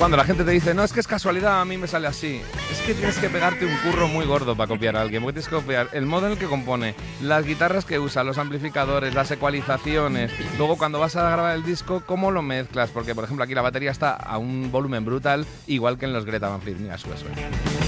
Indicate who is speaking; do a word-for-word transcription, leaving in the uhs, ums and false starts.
Speaker 1: cuando la gente te dice, no, es que es casualidad, a mí me sale así. Es que tienes que pegarte un curro muy gordo para copiar a alguien, porque tienes que copiar el modo en el que compone, las guitarras que usa, los amplificadores, las ecualizaciones. Luego, cuando vas a grabar el disco, cómo lo mezclas, porque, por ejemplo, aquí la batería está a un volumen brutal, igual que en los Greta Van Fleet. Mira, sube, sube.